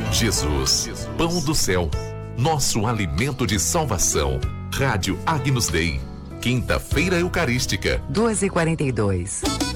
Jesus, pão do céu, nosso alimento de salvação. Rádio Agnus Dei, quinta-feira eucarística. 2h42.